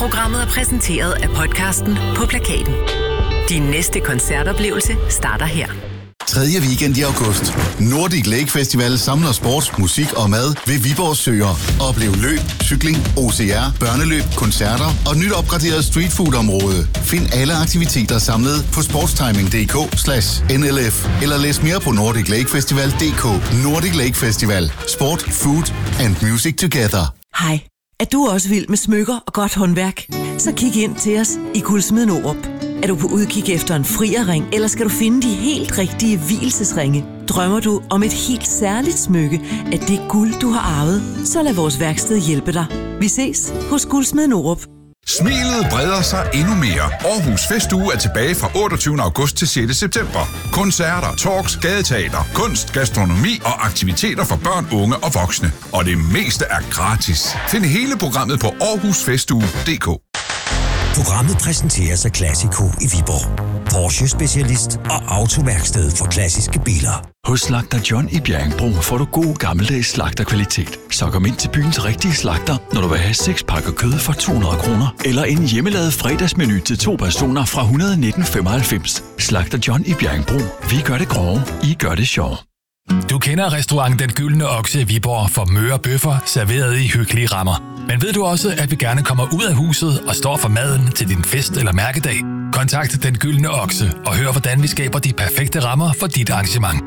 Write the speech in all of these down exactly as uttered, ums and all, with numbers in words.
Programmet er præsenteret af podcasten På Plakaten. Din næste koncertoplevelse starter her. tredje weekend i august. Nordic Lake Festival samler sport, musik og mad ved Viborg Søer. Oplev løb, cykling, O C R, børneløb, koncerter og nyt opgraderet streetfood-område. Find alle aktiviteter samlet på sportstiming punktum d k slash N L F eller læs mere på nordic lake festival punktum d k. Nordic Lake Festival. Sport, food and music together. Hej. Er du også vild med smykker og godt håndværk? Så kig ind til os i Guldsmeden Aarup. Er du på udkig efter en frierring, eller skal du finde de helt rigtige vielsesringe? Drømmer du om et helt særligt smykke af det guld, du har arvet? Så lad vores værksted hjælpe dig. Vi ses hos Guldsmeden Aarup. Smilet breder sig endnu mere. Aarhus Festuge er tilbage fra otteogtyvende august til sjette september. Koncerter, talks, gadeteater, kunst, gastronomi og aktiviteter for børn, unge og voksne. Og det meste er gratis. Find hele programmet på aarhus festuge punktum d k. Programmet præsenteres af Classico i Viborg. Porsche-specialist og autoværksted for klassiske biler. Hos Slagter John i Bjerringbro får du god gammeldags slagterkvalitet. Så kom ind til byens rigtige slagter, når du vil have seks pakker kød for to hundrede kroner. Eller en hjemmelavet fredagsmenu til to personer fra et hundrede nitten femoghalvfems. Slagter John i Bjerringbro. Vi gør det grove, I gør det sjov. Du kender restaurant Den Gyldne Okse i Viborg for møre bøffer serveret i hyggelige rammer. Men ved du også, at vi gerne kommer ud af huset og står for maden til din fest eller mærkedag? Kontakt Den Gyldne Okse og hør, hvordan vi skaber de perfekte rammer for dit arrangement.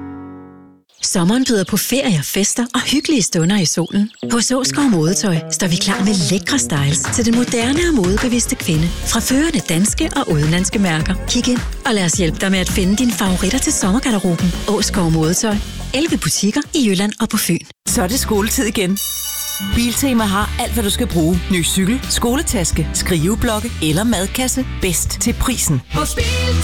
Sommeren byder på ferier, fester og hyggelige stunder i solen. Hos Åskov Modetøj står vi klar med lækre styles til den moderne og modebevidste kvinde. Fra førende danske og udenlandske mærker. Kig ind og lad os hjælpe dig med at finde dine favoritter til sommergarderoben. Åskov Modetøj. elleve butikker i Jylland og på Fyn. Så er det skoletid igen. Biltema har alt, hvad du skal bruge. Ny cykel, skoletaske, skriveblokke eller madkasse. Bedst til prisen. Hos Biltema.